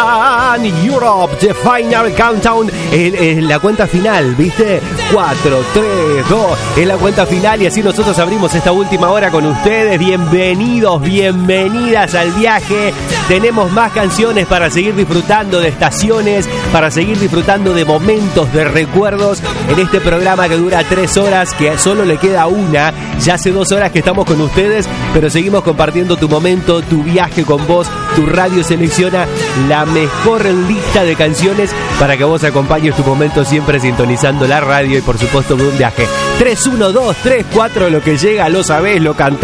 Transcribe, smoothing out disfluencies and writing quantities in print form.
Europe, The Final Countdown, la cuenta final, ¿viste? 4, 3, 2, es la cuenta final y así nosotros abrimos esta última hora con ustedes. Bienvenidos, bienvenidas al viaje. Tenemos más canciones para seguir disfrutando de estaciones, para seguir disfrutando de momentos, de recuerdos en este programa que dura 3 horas, que solo le queda una. Ya hace 2 horas que estamos con ustedes, pero seguimos compartiendo tu momento, tu viaje con vos. Tu radio selecciona la mejor lista de canciones para que vos acompañes tu momento siempre sintonizando la radio y por supuesto de un viaje. 3, 1, 2, 3, 4, lo que llega, lo sabés, lo cantás.